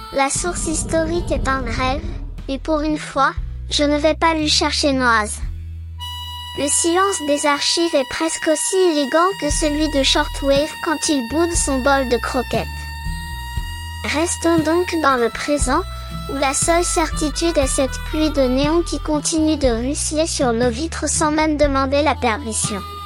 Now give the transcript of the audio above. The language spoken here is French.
La source historique est un rêve, et pour une fois, je ne vais pas lui chercher Noise. Le silence des archives est presque aussi élégant que celui de Shortwave quand il boude son bol de croquettes. Restons donc dans le présent, où la seule certitude est cette pluie de néon qui continue de ruisseler sur nos vitres sans même demander la permission.